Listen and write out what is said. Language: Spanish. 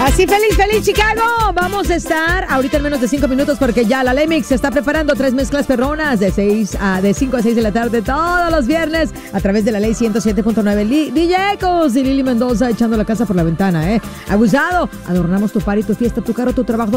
Así feliz Chicago. Vamos a estar ahorita en menos de 5 minutos porque ya la Lemix se está preparando 3 mezclas perronas de 5 a 6 de la tarde todos los viernes a través de la ley 107.9. DJ Ecos y Lili Mendoza echando la casa por la ventana, Abusado. Adornamos tu party, tu fiesta, tu carro, tu trabajo,